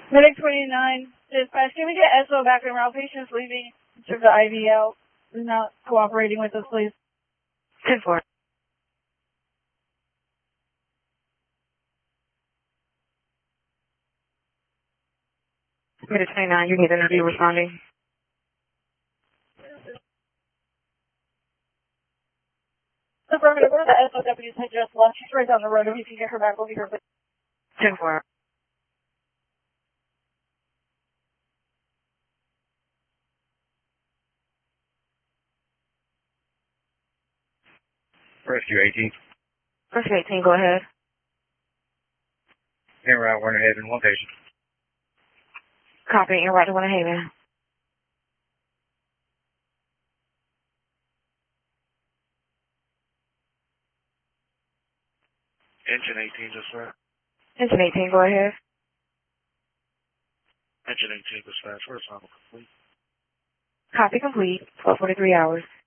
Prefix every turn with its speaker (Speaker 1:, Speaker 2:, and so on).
Speaker 1: Medic 29, dispatch, can we get SO back in route? Patient's leaving. Took the IV out. Is not cooperating with us, please.
Speaker 2: 10-4. Medic 29, you need interview responding.
Speaker 1: Affirmative, where the SO deputies had just left. She's right down the road. If you can get her back, we'll be here.
Speaker 2: 10-4.
Speaker 3: Rescue 18.
Speaker 2: Rescue 18, go ahead.
Speaker 3: En route, Winter Haven, one patient.
Speaker 2: Copy, en route to Winter Haven.
Speaker 3: Engine 18, dispatch.
Speaker 2: Engine 18, go ahead.
Speaker 3: Engine 18, dispatch. Horizontal complete.
Speaker 2: Copy complete. 12:43 hours.